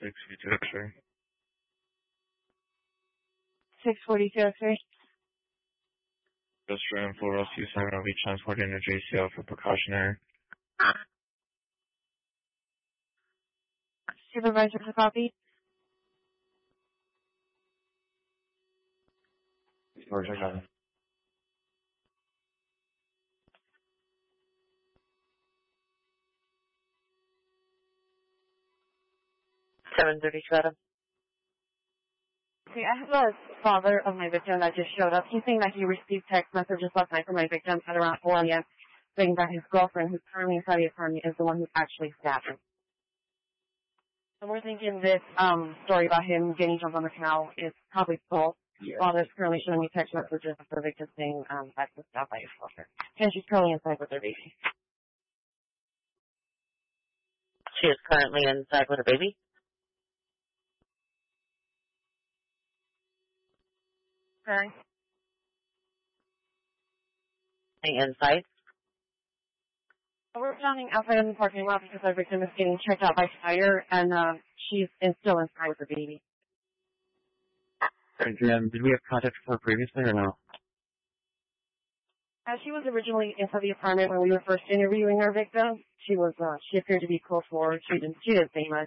642 X-ray. 642 X-ray. Just ran for rescue 7 will be transported into JCL for precautionary. Supervisor to copy. Roger, got it. See, I have the father of my victim that just showed up. He's saying that he received text messages last night from my victim at around 4 a.m. saying that his girlfriend, who's currently inside the apartment, is the one who actually stabbed him. So we're thinking this story about him getting jumped on the canal is probably false. Yeah. Father's currently showing me text messages of the victim saying that was stabbed by his girlfriend. And she's currently inside with her baby. She is currently inside with her baby? Sorry? Inside? We're standing outside in the parking lot because our victim is getting checked out by fire, and she's still inside with her baby. Did we have contact with her previously or no? She was originally inside the apartment when we were first interviewing our victim. She appeared to be close forward. She didn't say much.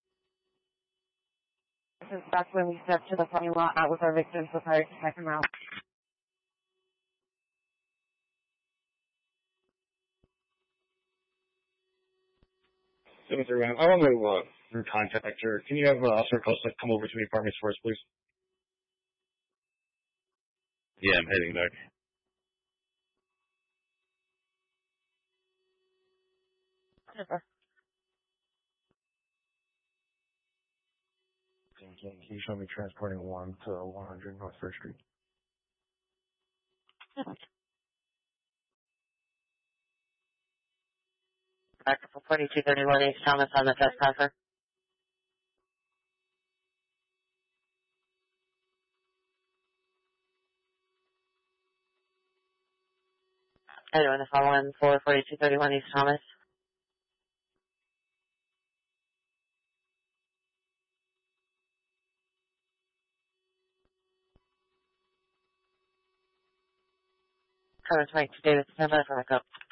That's when we stepped to the parking lot out with our victim so fire to check him out. I want to contact her. Can you have Officer Costa come over to the apartments for us, please? Yeah, I'm heading back. Super. Can you show me transporting 1 to 100 North 1st Street? Back for 4231 East Thomas on the trespasser. Anyone to follow in for 4231 East Thomas? Current 22 David, stand by for backup.